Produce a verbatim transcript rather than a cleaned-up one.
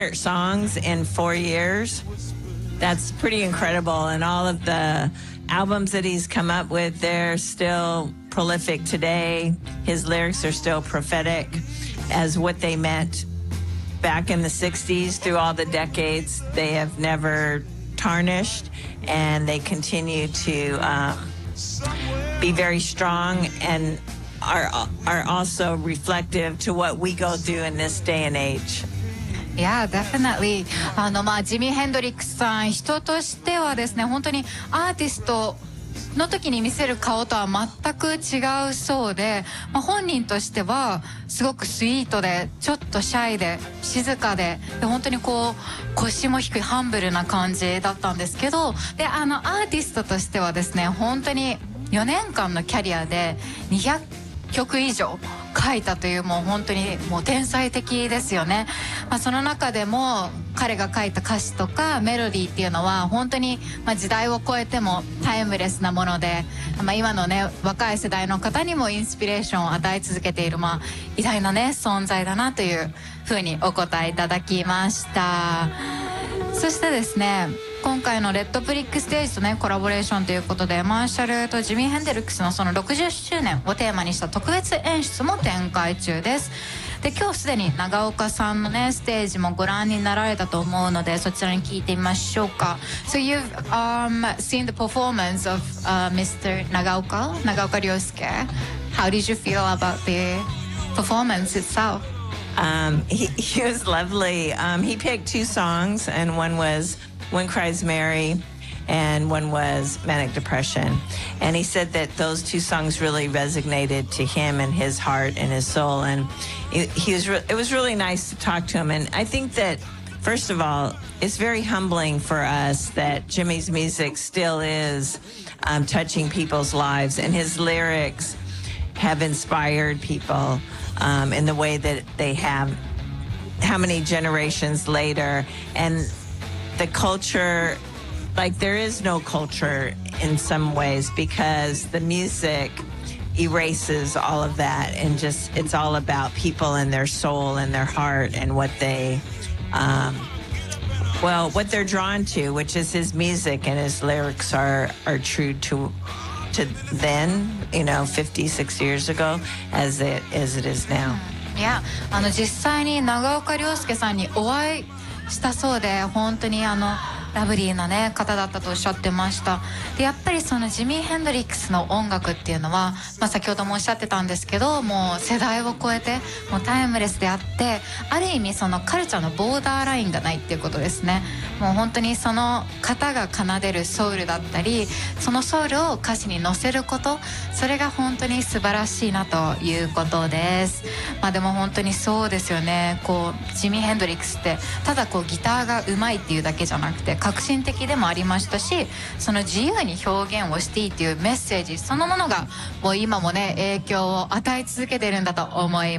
songs in four years. That's pretty incredible. And all of the albums that he's come up with, they're still prolific today. His lyrics are still prophetic as what they meant back in the sixties. Through all the decades, they have never tarnished, and they continue to um, be very strong and are are also reflective to what we go through in this day and age. Yeah, definitely. あのまあジミー・ヘンドリックスさん、人としてはですね、本当にアーティストの時に見せる顔とは全く違うそうで、まあ、本人としてはすごくスイートでちょっとシャイで静かで、で本当にこう腰も低いハンブルな感じだったんですけど、であのアーティストとしてはですね、本当によねんかんのキャリアでにひゃくきょく以上書いたという、もう本当にもう天才的ですよね。まあ、その中でも彼が書いた歌詞とかメロディーっていうのは本当にまあ時代を超えてもタイムレスなもので、まあ、今のね若い世代の方にもインスピレーションを与え続けている、まあ偉大なね存在だなというふうにお答えいただきました。そしてですね、今回のレッドブリックステージとねコラボレーションということで、マーシャルとジミー・ヘンドリックスのそのろくじゅっしゅうねんをテーマにした特別演出も展開中です。で今日すでに長岡さんのねステージもご覧になられたと思うので、そちらに聞いてみましょうか。 So you've um, seen the performance of、uh, Mr. Nagaoka, Nagaoka Ryosuke. How did you feel about the performance itself? Um, he, he was lovely. Um, he picked two songs, and one was When Cries Mary, and one was Manic Depression. And he said that those two songs really resonated to him and his heart and his soul. And he, he was re- it was really nice to talk to him. And I think that, first of all, it's very humbling for us that Jimmy's music still is um, touching people's lives, and his lyrics have inspired people um, in the way that they have, how many generations later. And the culture, like there is no culture in some ways, because the music erases all of that, and just it's all about people and their soul and their heart and what they um well what they're drawn to, which is his music, and his lyrics are are true to to then, you know, fifty-six years ago as it as it is now. いや、あの実際に長岡亮介さんにお会いしたそうで、本当にあのラブリーなね方だったとおっしゃってました。でやっぱりそのジミー・ヘンドリックスの音楽っていうのは、まあ、先ほどもおっしゃってたんですけど、もう世代を超えてもうタイムレスであって、ある意味そのカルチャーのボーダーラインがないっていうことですね。もう本当にその方が奏でるソウルだったり、そのソウルを歌詞に乗せること、それが本当に素晴らしいなということです。まあでも本当にそうですよね。こうジミー・ヘンドリックスってただこうギターが上手いっていうだけじゃなくて革新的でもありましたし、その自由に表現をしていいっていうメッセージそのものがもう今もね影響を与え続けてるんだと思います。